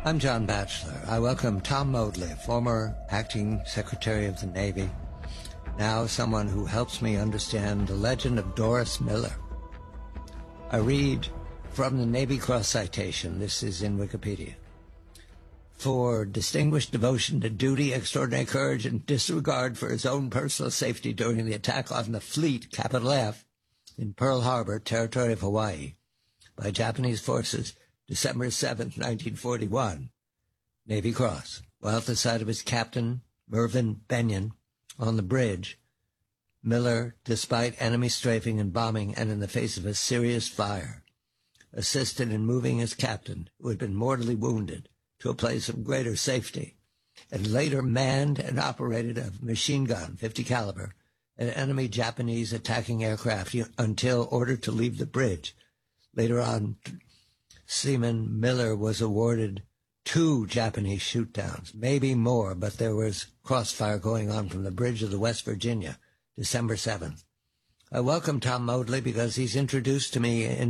I'm John Batchelor. I welcome Tom Modly, former acting Secretary of the Navy, now someone who helps me understand the legend of Doris Miller. I read from the Navy Cross citation. This is in Wikipedia. For distinguished devotion to duty, extraordinary courage, and disregard for his own personal safety during the attack on the fleet, capital F, in Pearl Harbor, territory of Hawaii, by Japanese forces, December 7, 1941, Navy Cross, while at the side of his captain, Mervyn Benyon, on the bridge, Miller, despite enemy strafing and bombing and in the face of a serious fire, assisted in moving his captain, who had been mortally wounded, to a place of greater safety, and later manned and operated a machine gun, 50 caliber, an enemy Japanese attacking aircraft until ordered to leave the bridge. Later on, Seaman Miller was awarded 2 Japanese shoot-downs, maybe more, but there was crossfire going on from the bridge of the West Virginia, December 7th. I welcome Tom Modly because he's introduced to me in